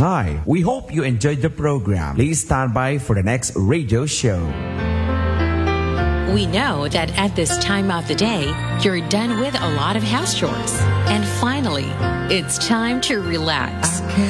Hi, we hope you enjoyed the program. Please stand by for the next radio show. We know that at this time of the day, you're done with a lot of house chores. And finally, it's time to relax.